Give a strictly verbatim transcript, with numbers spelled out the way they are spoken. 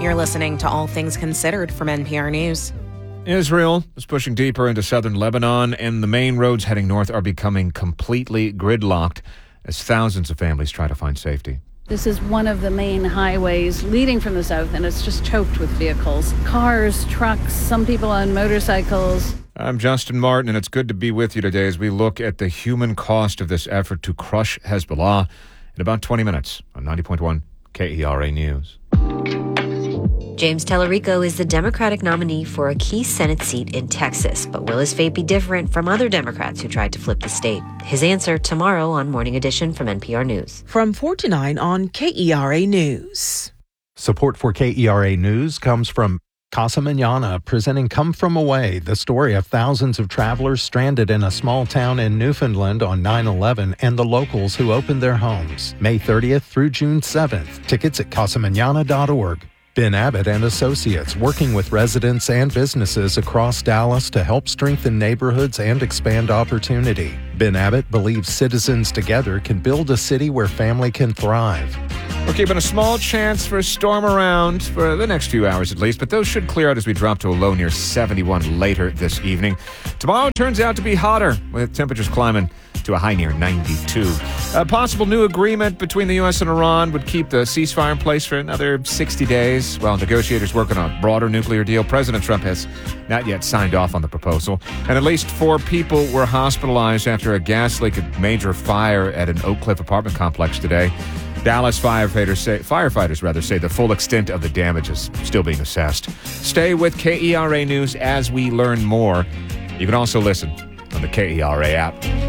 You're listening to All Things Considered from N P R News. Israel is pushing deeper into southern Lebanon, and the main roads heading north are becoming completely gridlocked as thousands of families try to find safety. This is one of the main highways leading from the south, and it's just choked with vehicles. Cars, trucks, some people on motorcycles. I'm Justin Martin, and it's good to be with you today as we look at the human cost of this effort to crush Hezbollah in about twenty minutes on ninety point one K E R A News. James Tellerico is the Democratic nominee for a key Senate seat in Texas, but will his fate be different from other Democrats who tried to flip the state? His answer tomorrow on Morning Edition from N P R News. From four to nine on K E R A News. Support for K E R A News comes from Casa Manana, presenting Come From Away, the story of thousands of travelers stranded in a small town in Newfoundland on nine eleven and the locals who opened their homes. May thirtieth through June seventh. Tickets at casa manana dot org. Ben Abbott and Associates, working with residents and businesses across Dallas to help strengthen neighborhoods and expand opportunity. Ben Abbott believes citizens together can build a city where family can thrive. We're keeping a small chance for a storm around for the next few hours at least, but those should clear out as we drop to a low near seventy-one later this evening. Tomorrow turns out to be hotter, with temperatures climbing to a high near ninety-two. A possible new agreement between the U S and Iran would keep the ceasefire in place for another sixty days, while negotiators work on a broader nuclear deal. President Trump has not yet signed off on the proposal. And at least four people were hospitalized after a gas leak at major fire at an Oak Cliff apartment complex today. Dallas firefighters say, firefighters rather say the full extent of the damage is still being assessed. Stay with K E R A News as we learn more. You can also listen on the K E R A app.